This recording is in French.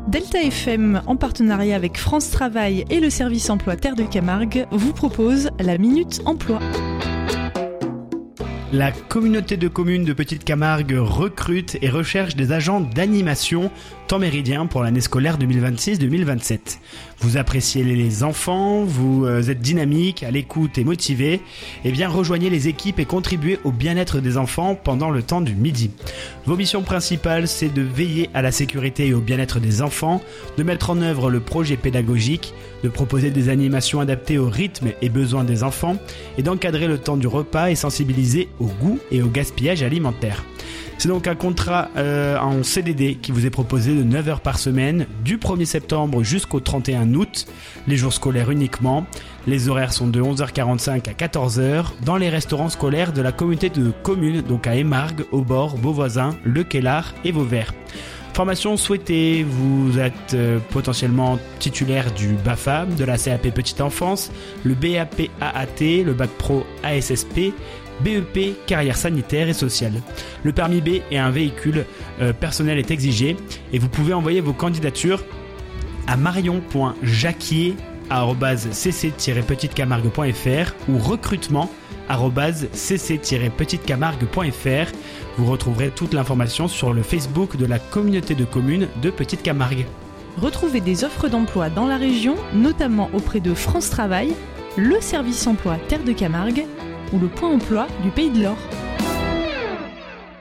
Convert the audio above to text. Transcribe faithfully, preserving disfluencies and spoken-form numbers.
Delta F M, en partenariat avec France Travail et le service emploi Terre de Camargue, vous propose la Minute Emploi. La communauté de communes de Petite Camargue recrute et recherche des agents d'animation temps méridien pour l'année scolaire deux mille vingt-six deux mille vingt-sept. Vous appréciez les enfants, vous êtes dynamique, à l'écoute et motivé, eh bien rejoignez les équipes et contribuez au bien-être des enfants pendant le temps du midi. Vos missions principales, c'est de veiller à la sécurité et au bien-être des enfants, de mettre en œuvre le projet pédagogique, de proposer des animations adaptées au rythme et besoins des enfants et d'encadrer le temps du repas et sensibiliser au goût et au gaspillage alimentaire. C'est donc un contrat euh, en C D D qui vous est proposé de neuf heures par semaine, du premier septembre jusqu'au trente et un août, les jours scolaires uniquement. Les horaires sont de onze heures quarante-cinq à quatorze heures dans les restaurants scolaires de la communauté de communes, donc à Émargues, Aubord, Beauvoisin, Le Quellard et Vauvert. Formation souhaitée, vous êtes euh, potentiellement titulaire du B A F A, de la C A P Petite Enfance, le B A P A A T, le Bac Pro A S S P, B E P carrière sanitaire et sociale. Le permis B et un véhicule euh, personnel est exigé et vous pouvez envoyer vos candidatures à marion point jacquier arobase c c tiret petite camargue point f r ou recrutement arobase c c tiret petite camargue point f r. Vous retrouverez toute l'information sur le Facebook de la communauté de communes de Petite Camargue. Retrouvez des offres d'emploi dans la région, notamment auprès de France Travail, le service emploi Terre de Camargue ou le point emploi du Pays de l'Or.